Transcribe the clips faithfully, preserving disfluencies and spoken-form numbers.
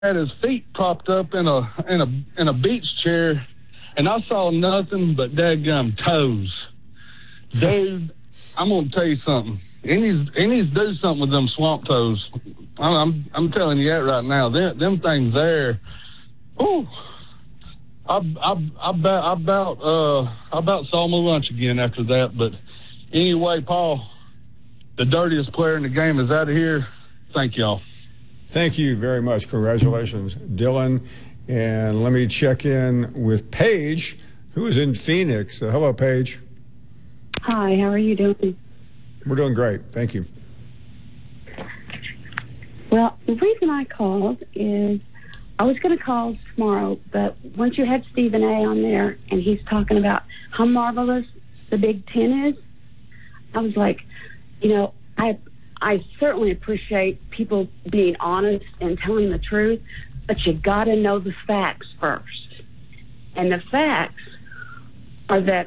had his feet propped up in a in a in a beach chair, and I saw nothing but dadgum toes. Dude, I'm gonna tell you something. He needs he needs to do something with them swamp toes. I'm I'm, I'm telling you that right now. Them, them things there. Ooh, I I I about I about uh I about saw my lunch again after that. But anyway, Paul, the dirtiest player in the game is out of here. Thank y'all. Thank you very much. Congratulations, Dylan. And let me check in with Paige, who is in Phoenix. Uh, hello, Paige. Hi, how are you doing? We're doing great. Thank you. Well, the reason I called is I was going to call tomorrow, but once you had Stephen A. on there and he's talking about how marvelous the Big Ten is, I was like, you know, I I certainly appreciate people being honest and telling the truth, but you got to know the facts first. And the facts are that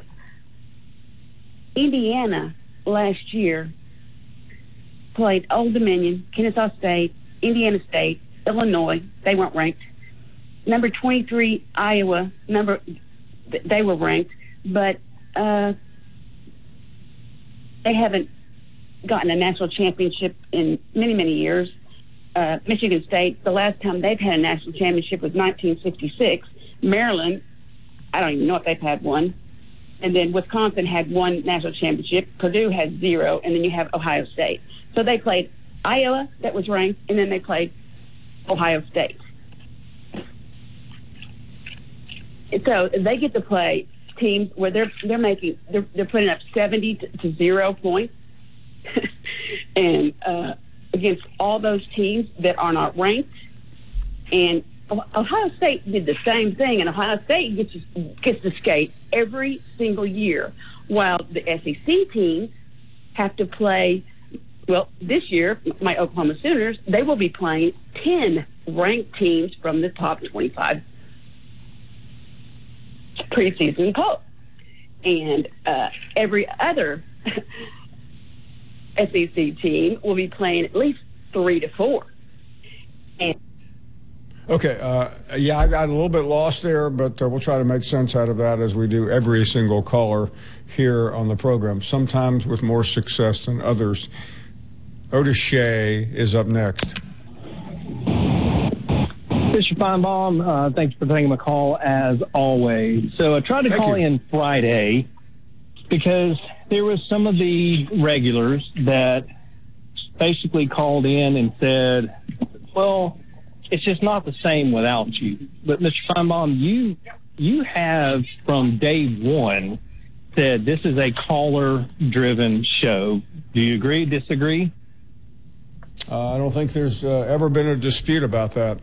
Indiana last year played Old Dominion, Kennesaw State, Indiana State, Illinois. They weren't ranked. Number twenty-three, Iowa. Number they were ranked, but uh, they haven't gotten a national championship in many, many years. Uh, Michigan State, the last time they've had a national championship was nineteen sixty-six. Maryland, I don't even know if they've had one. And then Wisconsin had one national championship. Purdue had zero. And then you have Ohio State. So they played Iowa, that was ranked, and then they played Ohio State. So they get to play teams where they're they're making they're they're putting up seventy to, to zero points, and uh, against all those teams that are not ranked. And Ohio State did the same thing, and Ohio State gets gets to skate every single year, while the S E C teams have to play. Well, this year, my Oklahoma Sooners, they will be playing ten ranked teams from the top twenty-five preseason poll. And uh, every other S E C team will be playing at least three to four. And Okay, uh, yeah, I got a little bit lost there, but uh, we'll try to make sense out of that as we do every single caller here on the program, sometimes with more success than others. Otis Shea is up next. Mister Feinbaum, uh, thanks for taking my call as always. So I tried to Thank call you. in Friday because there was some of the regulars that basically called in and said, well, it's just not the same without you. But Mister Feinbaum, you you have from day one said this is a caller-driven show. Do you agree, disagree? Uh, I don't think there's uh, ever been a dispute about that.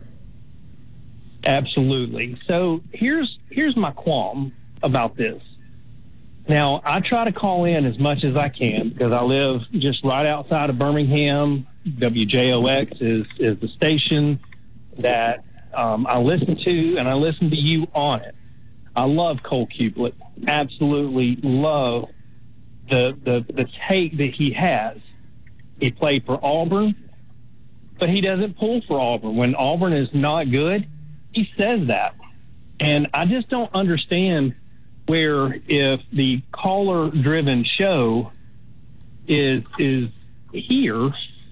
Absolutely. So here's here's my qualm about this. Now, I try to call in as much as I can because I live just right outside of Birmingham. W J O X is, is the station that um, I listen to, and I listen to you on it. I love Cole Cuplet. Absolutely love the, the, the take that he has. He played for Auburn, but he doesn't pull for Auburn. When Auburn is not good, he says that. And I just don't understand where if the caller-driven show is is here,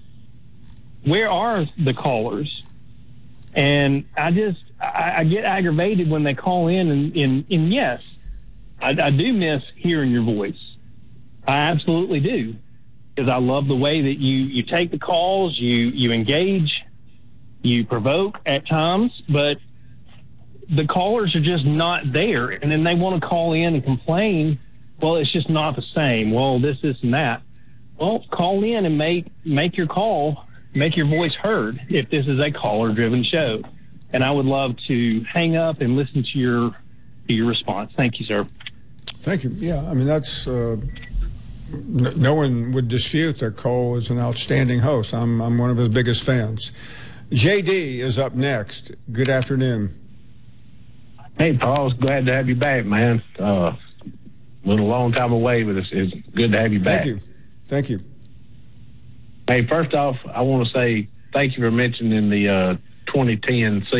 where are the callers? And I just, I, I get aggravated when they call in, and, and, and yes, I, I do miss hearing your voice. I absolutely do, because I love the way that you, you take the calls, you, you engage, you provoke at times, but the callers are just not there. And then they want to call in and complain, well, it's just not the same. Well, this, this, and that. Well, call in and make, make your call. Make your voice heard if this is a caller-driven show. And I would love to hang up and listen to your to your response. Thank you, sir. Thank you. Yeah, I mean, that's uh, n- no one would dispute that Cole is an outstanding host. I'm I'm one of his biggest fans. J D is up next. Good afternoon. Hey, Paul. It's glad to have you back, man. Uh, been a long time away, but it's, it's good to have you back. Thank you. Thank you. Hey, first off, I want to say thank you for mentioning the uh, twenty ten season.